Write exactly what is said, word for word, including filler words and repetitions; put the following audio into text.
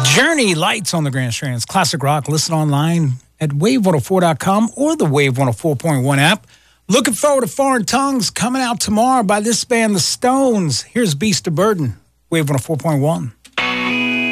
Journey Lights on the Grand Strands. Classic rock. Listen online at wave one oh four dot com or the Wave one oh four point one app. Looking forward to Foreign Tongues coming out tomorrow by this band, The Stones. Here's Beast of Burden, Wave one oh four point one.